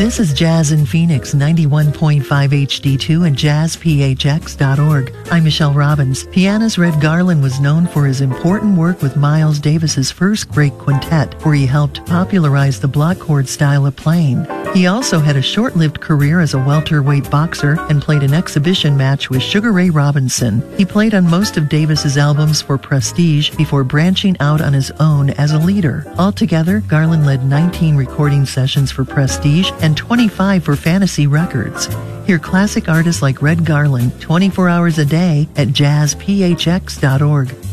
This is Jazz in Phoenix 91.5 HD2 and jazzphx.org. I'm Michelle Robbins. Pianist Red Garland was known for his important work with Miles Davis's first great quintet, where he helped popularize the block chord style of playing. He also had a short-lived career as a welterweight boxer and played an exhibition match with Sugar Ray Robinson. He played on most of Davis's albums for Prestige before branching out on his own as a leader. Altogether, Garland led 19 recording sessions for Prestige and 25 for Fantasy Records. Hear classic artists like Red Garland 24 hours a day at jazzphx.org.